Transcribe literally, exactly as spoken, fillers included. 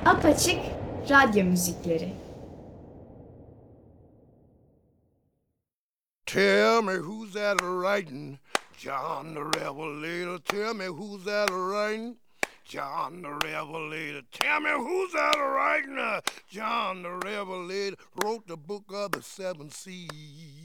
Apaçık Radyo Müzikleri. Tell me who's that writing? John the Revelator. Tell me who's that writing? John the Revelator. Tell me who's that writing? Uh, John the Revelator wrote the book of the seven seas.